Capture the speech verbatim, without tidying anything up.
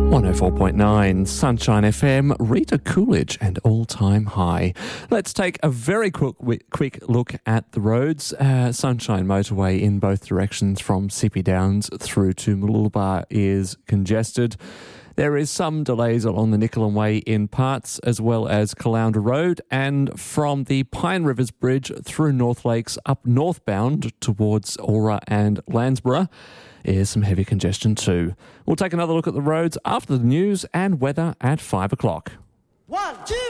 one oh four point nine Sunshine F M, Rita Coolidge and All-Time High. Let's take a very quick quick look at the roads. Uh, Sunshine Motorway in both directions from Sippy Downs through to Mooloolaba is congested. There is some delays along the Nicolan Way in parts, as well as Caloundra Road, and from the Pine Rivers Bridge through North Lakes up northbound towards Aura and Landsborough is some heavy congestion too. We'll take another look at the roads after the news and weather at five o'clock. One, two,